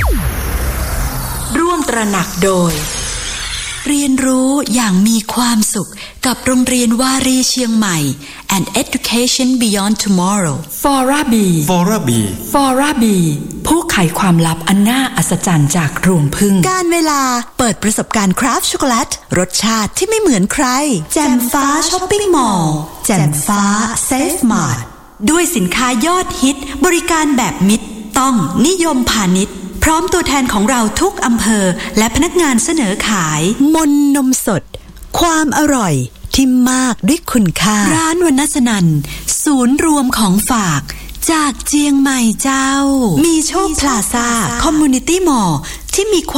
ร่วมตระหนักโดยเรียนรู้อย่างมีความสุขกับโรงเรียนวารีเชียงใหม่ and Education Beyond Tomorrow Fora B Fora B ผู้ไขความลับอันน่าอัศจรรย์จากรวงผึ้งการเวลาเปิดประสบการณ์คราฟช็อกโกแลตรสชาติที่ไม่เหมือนใครแจ่มฟ้าช้อปปิ้งมอลล์แจ่มฟ้าเซฟมาร์ทด้วยสินค้ายอดฮิตบริการแบบมิตรต้องนิยมพาณิชย์พร้อมตัวแทนของเราทุกอำเภอและพนักงานเสนอขายมนนมสดความอร่อยที่มากด้วยคุณค่าร้านวรรณสนันศูนย์รวมของฝากจากเจียงใหม่เจ้ามีโชคพลาซ่าคอมมูนิตี้มอลล์ที่มี